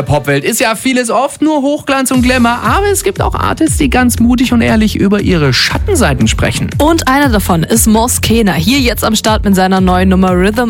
Popwelt ist ja vieles oft nur Hochglanz und Glamour, aber es gibt auch Artists, die ganz mutig und ehrlich über ihre Schattenseiten sprechen. Und einer davon ist Moskena, hier jetzt am Start mit seiner neuen Nummer Rhythm